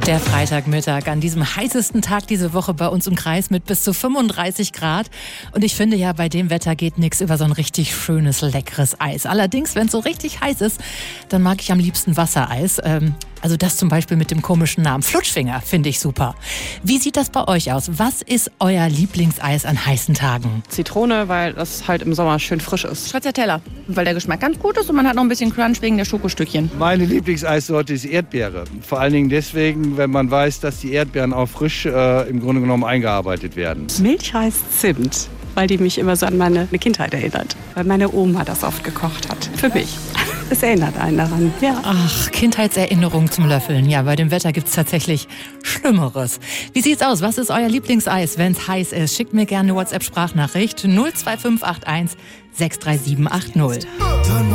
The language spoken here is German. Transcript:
Der Freitagmittag an diesem heißesten Tag diese Woche bei uns im Kreis mit bis zu 35 Grad. Und ich finde ja, bei dem Wetter geht nichts über so ein richtig schönes, leckeres Eis. Allerdings, wenn es so richtig heiß ist, dann mag ich am liebsten Wassereis. Also das zum Beispiel mit dem komischen Namen Flutschfinger finde ich super. Wie sieht das bei euch aus? Was ist euer Lieblingseis an heißen Tagen? Zitrone, weil das halt im Sommer schön frisch ist. Stracciatella, weil der Geschmack ganz gut ist und man hat noch ein bisschen Crunch wegen der Schokostückchen. Meine Lieblingseissorte ist Erdbeere. Vor allen Dingen deswegen, wenn man weiß, dass die Erdbeeren auch frisch im Grunde genommen eingearbeitet werden. Milchreis Zimt, weil die mich immer so an meine Kindheit erinnert. Weil meine Oma das oft gekocht hat. Für mich. Es erinnert einen daran, ja. Ach, Kindheitserinnerung zum Löffeln. Ja, bei dem Wetter gibt's tatsächlich Schlimmeres. Wie sieht's aus? Was ist euer Lieblingseis, wenn's heiß ist? Schickt mir gerne eine WhatsApp-Sprachnachricht 02581 63780.